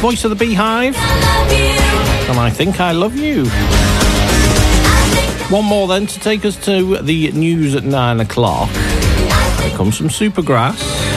Voice of the Beehive. And I Think I Love You. One more then to take us to the news at 9 o'clock. Here comes some Supergrass.